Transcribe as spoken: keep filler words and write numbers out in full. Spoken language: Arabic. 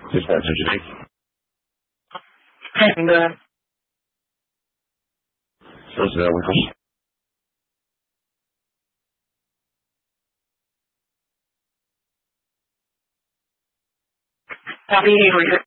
Just answer today. And, uh, What's that with us? Happy New Year.